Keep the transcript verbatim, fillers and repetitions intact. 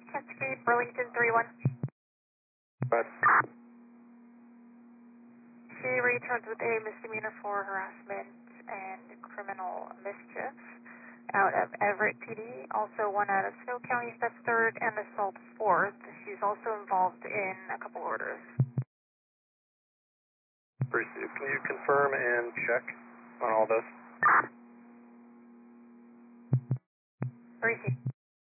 Cascade, Burlington three one. But She returns with a misdemeanor for harassment and criminal mischief out of Everett P D. Also one out of Snow County, that's third, and assault fourth. She's also involved in a couple orders. Pursuit, can you confirm and check on all this? Receive.